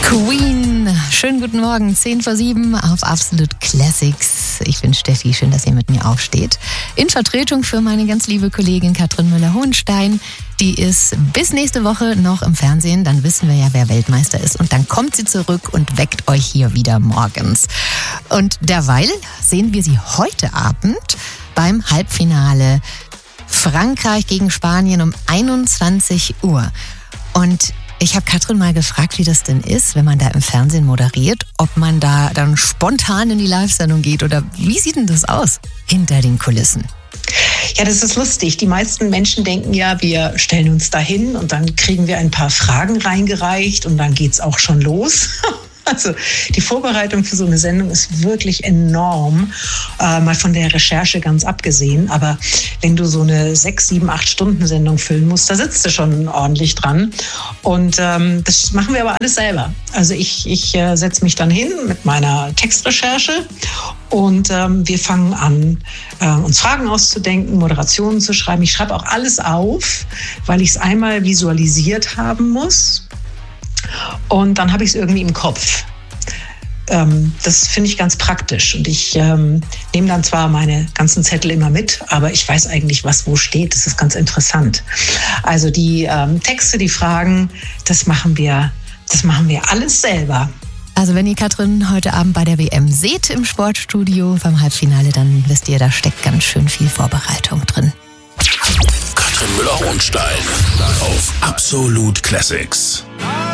Queen, schönen guten Morgen, 6:10 auf Absolute Classics. Ich bin Steffi, schön, dass ihr mit mir aufsteht. In Vertretung für meine ganz liebe Kollegin Katrin Müller-Hohenstein. Die ist bis nächste Woche noch im Fernsehen, dann wissen wir ja, wer Weltmeister ist. Und dann kommt sie zurück und weckt euch hier wieder morgens. Und derweil sehen wir sie heute Abend beim Halbfinale Frankreich gegen Spanien um 21 Uhr. Und ich habe Katrin mal gefragt, wie das denn ist, wenn man da im Fernsehen moderiert, ob man da dann spontan in die Live-Sendung geht oder wie sieht denn das aus hinter den Kulissen? Ja, das ist lustig. Die meisten Menschen denken ja, wir stellen uns da hin und dann kriegen wir ein paar Fragen reingereicht und dann geht's auch schon los. Also die Vorbereitung für so eine Sendung ist wirklich enorm, mal von der Recherche ganz abgesehen. Aber wenn du so eine 6, 7, 8 Stunden Sendung füllen musst, da sitzt du schon ordentlich dran. Und das machen wir aber alles selber. Also ich setze mich dann hin mit meiner Textrecherche und wir fangen an, uns Fragen auszudenken, Moderationen zu schreiben. Ich schreibe auch alles auf, weil ich es einmal visualisiert haben muss. Und dann habe ich es irgendwie im Kopf. Das finde ich ganz praktisch. Und ich nehme dann zwar meine ganzen Zettel immer mit, aber ich weiß eigentlich, was wo steht. Das ist ganz interessant. Also die Texte, die Fragen, das machen wir alles selber. Also wenn ihr Katrin heute Abend bei der WM seht im Sportstudio beim Halbfinale, dann wisst ihr, da steckt ganz schön viel Vorbereitung drin. Katrin Müller-Hohenstein auf Absolute Classics.